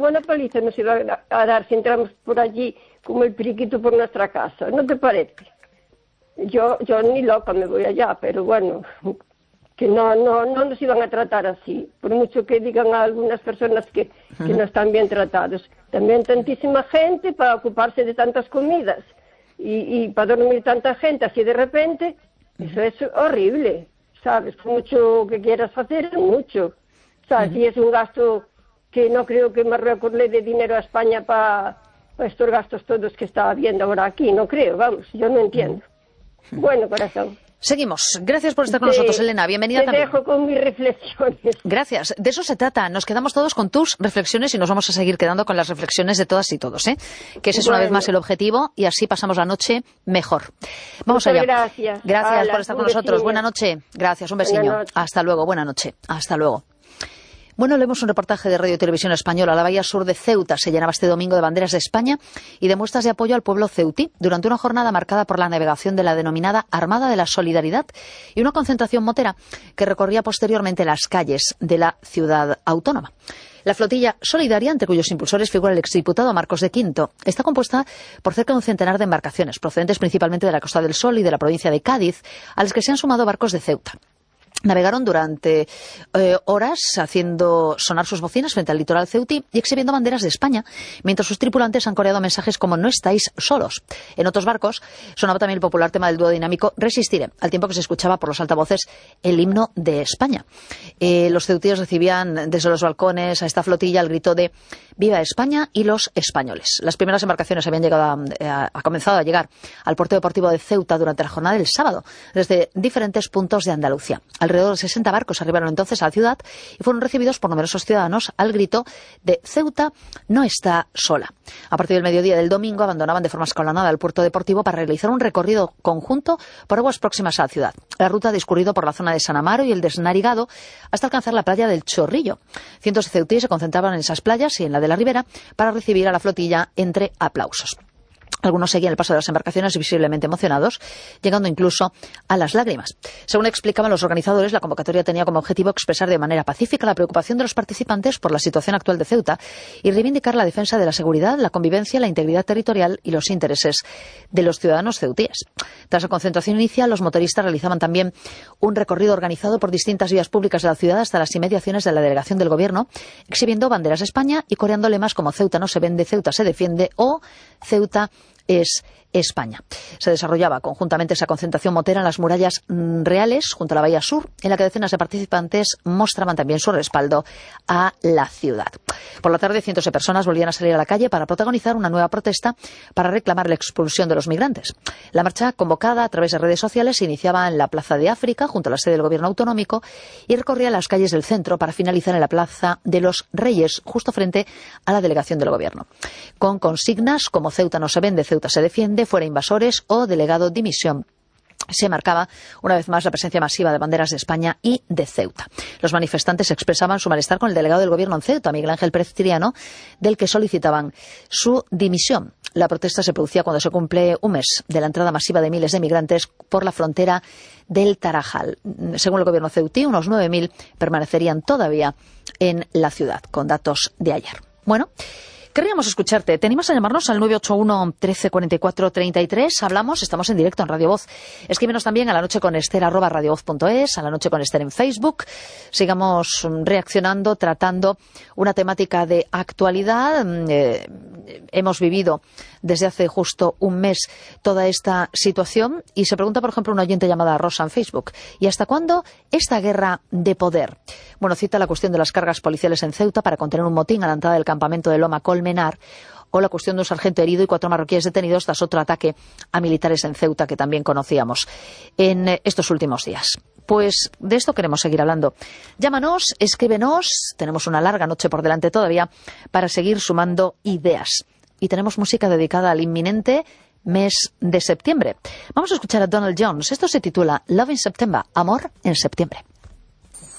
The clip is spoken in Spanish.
buena paliza nos iba a dar si entramos por allí como el periquito por nuestra casa, ¿no te parece? Yo ni loca me voy allá, pero bueno, que no nos iban a tratar así, por mucho que digan a algunas personas que no están bien tratados. También tantísima gente para ocuparse de tantas comidas y para dormir tanta gente así de repente, eso es horrible, ¿sabes? Por mucho que quieras hacer, es mucho. ¿Sabes? Y es un gasto que no creo que Marruecos le dé dinero a España para estos gastos todos que está habiendo ahora aquí, no creo, vamos, yo no entiendo. Bueno, corazón. Seguimos. Gracias por estar con nosotros, Elena. Bienvenida también. Te dejo con mis reflexiones. Gracias. De eso se trata. Nos quedamos todos con tus reflexiones y nos vamos a seguir quedando con las reflexiones de todas y todos, ¿eh? Que ese es una vez más el objetivo y así pasamos la noche mejor. Vamos allá. Gracias. Gracias por estar con nosotros. Buena noche. Gracias. Un besiño. Hasta luego. Buena noche. Hasta luego. Bueno, leemos un reportaje de Radio y Televisión Española. La bahía sur de Ceuta se llenaba este domingo de banderas de España y de muestras de apoyo al pueblo ceutí durante una jornada marcada por la navegación de la denominada Armada de la Solidaridad y una concentración motera que recorría posteriormente las calles de la ciudad autónoma. La flotilla solidaria, entre cuyos impulsores figura el exdiputado Marcos de Quinto, está compuesta por cerca de un centenar de embarcaciones, procedentes principalmente de la Costa del Sol y de la provincia de Cádiz, a las que se han sumado barcos de Ceuta. Navegaron durante horas haciendo sonar sus bocinas frente al litoral ceutí y exhibiendo banderas de España, mientras sus tripulantes han coreado mensajes como "no estáis solos". En otros barcos sonaba también el popular tema del dúo dinámico "Resistiré", al tiempo que se escuchaba por los altavoces el himno de España. Los ceutíes recibían desde los balcones a esta flotilla el grito de "Viva España y los españoles". Las primeras embarcaciones habían comenzado a llegar al puerto deportivo de Ceuta durante la jornada del sábado, desde diferentes puntos de Andalucía. Alrededor de 60 barcos arribaron entonces a la ciudad y fueron recibidos por numerosos ciudadanos al grito de "Ceuta no está sola". A partir del mediodía del domingo abandonaban de forma escalonada el puerto deportivo para realizar un recorrido conjunto por aguas próximas a la ciudad. La ruta ha discurrido por la zona de San Amaro y el Desnarigado hasta alcanzar la playa del Chorrillo. Cientos de ceutíes se concentraban en esas playas y en la de la Ribera para recibir a la flotilla entre aplausos. Algunos seguían el paso de las embarcaciones visiblemente emocionados, llegando incluso a las lágrimas. Según explicaban los organizadores, la convocatoria tenía como objetivo expresar de manera pacífica la preocupación de los participantes por la situación actual de Ceuta y reivindicar la defensa de la seguridad, la convivencia, la integridad territorial y los intereses de los ciudadanos ceutíes. Tras la concentración inicial, los motoristas realizaban también un recorrido organizado por distintas vías públicas de la ciudad hasta las inmediaciones de la delegación del Gobierno, exhibiendo banderas de España y coreando lemas como "Ceuta no se vende, Ceuta se defiende" o "Ceuta es España". Se desarrollaba conjuntamente esa concentración motera en las murallas reales junto a la bahía sur, en la que decenas de participantes mostraban también su respaldo a la ciudad. Por la tarde, cientos de personas volvían a salir a la calle para protagonizar una nueva protesta para reclamar la expulsión de los migrantes. La marcha, convocada a través de redes sociales, se iniciaba en la Plaza de África, junto a la sede del Gobierno autonómico, y recorría las calles del centro para finalizar en la Plaza de los Reyes, justo frente a la delegación del Gobierno, con consignas como "Ceuta no se vende, Ceuta se defiende", "fuera invasores" o "delegado dimisión". Se marcaba una vez más la presencia masiva de banderas de España y de Ceuta. Los manifestantes expresaban su malestar con el delegado del Gobierno en Ceuta, Miguel Ángel Pérez Triano, del que solicitaban su dimisión. La protesta se producía cuando se cumple un mes de la entrada masiva de miles de migrantes por la frontera del Tarajal. Según el Gobierno ceutí, unos 9.000 permanecerían todavía en la ciudad, con datos de ayer. Bueno, querríamos escucharte. Te animas a llamarnos al 981 13 44 33. Hablamos, estamos en directo en Radio Voz. Escríbenos también a lanocheconester@radiovoz.es, a La Noche con Ester en Facebook. Sigamos reaccionando, tratando una temática de actualidad. Hemos vivido desde hace justo un mes toda esta situación y se pregunta, por ejemplo, una oyente llamada Rosa en Facebook: ¿y hasta cuándo esta guerra de poder? Bueno, cita la cuestión de las cargas policiales en Ceuta para contener un motín a la entrada del campamento de Loma Colmenar, o la cuestión de un sargento herido y 4 marroquíes detenidos tras otro ataque a militares en Ceuta que también conocíamos en estos últimos días. Pues de esto queremos seguir hablando. Llámanos, escríbenos, tenemos una larga noche por delante todavía para seguir sumando ideas. Y tenemos música dedicada al inminente mes de septiembre. Vamos a escuchar a Donald Jones. Esto se titula Love in September, Amor en Septiembre.